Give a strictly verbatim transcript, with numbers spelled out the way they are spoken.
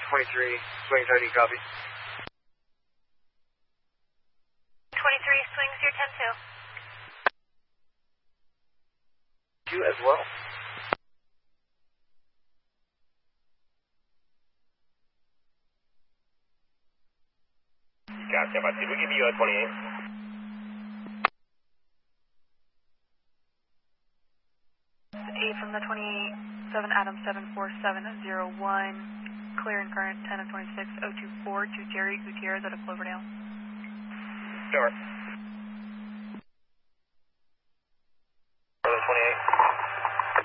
twenty-three, swing thirty, copy. twenty-three, swing zero ten two. You as well. Gotcha, but did we give you a twenty-eight? eight from the twenty-eight, seven Adam seven four seven zero one, clear and current ten of twenty-six, oh two four to Jerry Gutierrez out of Cloverdale. Sure.